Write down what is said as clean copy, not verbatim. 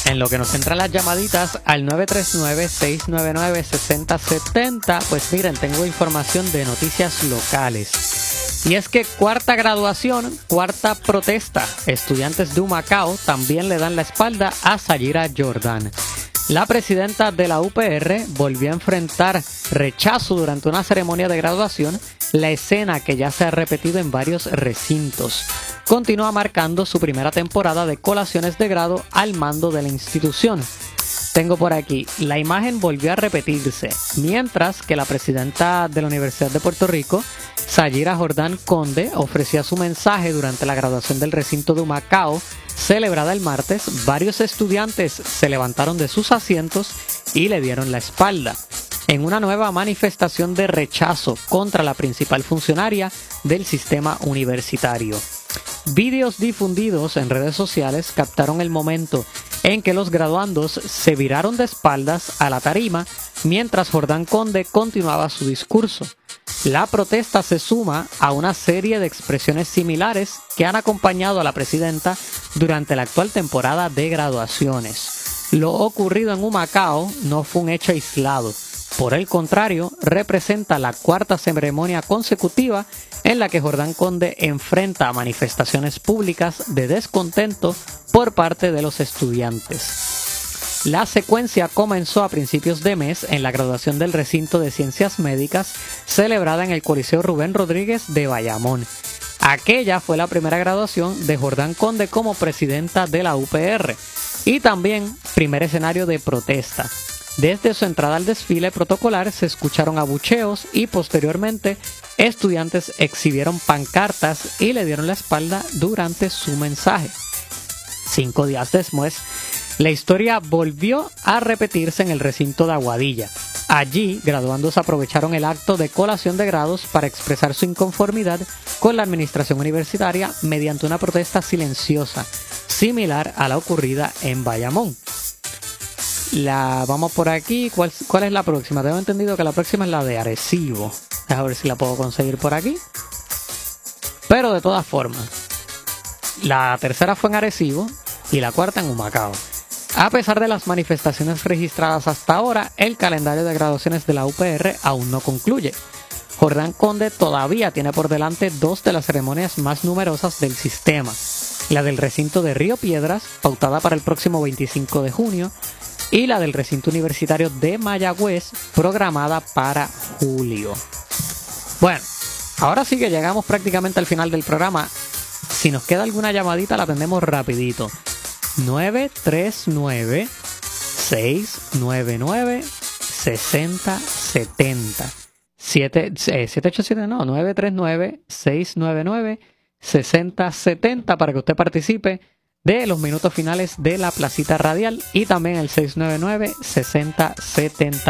En lo que nos entran las llamaditas al 939-699-6070, pues miren, tengo información de noticias locales. Y es que cuarta graduación, cuarta protesta. Estudiantes de Humacao también le dan la espalda a Sayira Jordan. La presidenta de la UPR volvió a enfrentar rechazo durante una ceremonia de graduación, la escena que ya se ha repetido en varios recintos. Continúa marcando su primera temporada de colaciones de grado al mando de la institución. Tengo por aquí, la imagen volvió a repetirse, mientras que la presidenta de la Universidad de Puerto Rico, Sayira Jordan Conde, ofrecía su mensaje durante la graduación del recinto de Humacao, celebrada el martes. Varios estudiantes se levantaron de sus asientos y le dieron la espalda, en una nueva manifestación de rechazo contra la principal funcionaria del sistema universitario. Vídeos difundidos en redes sociales captaron el momento en que los graduandos se viraron de espaldas a la tarima mientras Jordan Conde continuaba su discurso. La protesta se suma a una serie de expresiones similares que han acompañado a la presidenta durante la actual temporada de graduaciones. Lo ocurrido en Humacao no fue un hecho aislado. Por el contrario, representa la cuarta ceremonia consecutiva en la que Jordan Conde enfrenta manifestaciones públicas de descontento por parte de los estudiantes. La secuencia comenzó a principios de mes en la graduación del recinto de Ciencias Médicas celebrada en el Coliseo Rubén Rodríguez de Bayamón. Aquella fue la primera graduación de Jordan Conde como presidenta de la UPR y también primer escenario de protesta. Desde su entrada al desfile protocolar se escucharon abucheos y posteriormente estudiantes exhibieron pancartas y le dieron la espalda durante su mensaje. 5 días después, la historia volvió a repetirse en el recinto de Aguadilla. Allí, graduandos aprovecharon el acto de colación de grados para expresar su inconformidad con la administración universitaria mediante una protesta silenciosa, similar a la ocurrida en Bayamón. Vamos por aquí. ¿Cuál es la próxima? Tengo entendido que la próxima es la de Arecibo. A ver si la puedo conseguir por aquí. Pero de todas formas, la tercera fue en Arecibo y la cuarta en Humacao. A pesar de las manifestaciones registradas hasta ahora, el calendario de graduaciones de la UPR aún no concluye. Jordan Conde todavía tiene por delante 2 de las ceremonias más numerosas del sistema. La del recinto de Río Piedras, pautada para el próximo 25 de junio, y la del recinto universitario de Mayagüez, programada para julio. Bueno, ahora sí que llegamos prácticamente al final del programa. Si nos queda alguna llamadita la atendemos rapidito. 939-699-6070. 787 no, 939-699-6070 para que usted participe de los minutos finales de la placita radial y también el 699-6070.